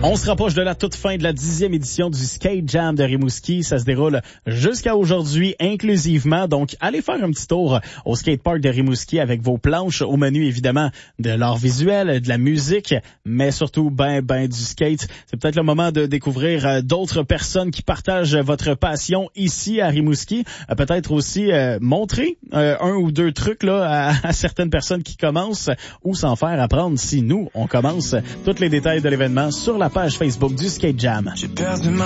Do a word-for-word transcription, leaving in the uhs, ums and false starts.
On se rapproche de la toute fin de la dixième édition du Skate Jam de Rimouski. Ça se déroule jusqu'à aujourd'hui inclusivement. Donc, allez faire un petit tour au skatepark de Rimouski avec vos planches. Au menu, évidemment, de l'art visuel, de la musique, mais surtout, ben, ben, du skate. C'est peut-être le moment de découvrir euh, d'autres personnes qui partagent votre passion ici à Rimouski. Euh, peut-être aussi euh, montrer euh, un ou deux trucs là à, à certaines personnes qui commencent ou s'en faire apprendre si nous, on commence. Tous les détails de l'événement sur la page Facebook du Skate Jam. J'ai perdu ma